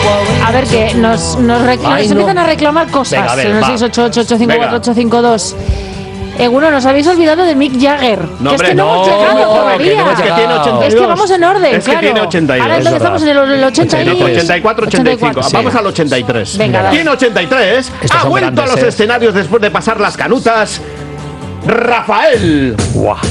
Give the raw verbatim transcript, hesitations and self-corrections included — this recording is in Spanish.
A ver, que nos, nos, recla- Ay, nos no. empiezan a reclamar cosas. Venga, a ver, en el va. seis ocho ocho, ocho cinco cuatro, Venga. ocho cinco dos. Eh, bueno, nos habéis olvidado de Mick Jagger. No, que es hombre, que no, no, hemos llegado que todavía. no hemos Es que tiene ochenta y dos. Es que vamos en orden, Es que claro. tiene ochenta y dos, Ahora entonces es estamos en el, el ochenta y No, ochenta y cuatro, ochenta y cinco. sí. Vamos al ochenta y tres. Venga, dale. Tiene ochenta y tres. Estos Ha son vuelto grandes, a los ¿eh? escenarios después de pasar las canutas. Rafael. Guau.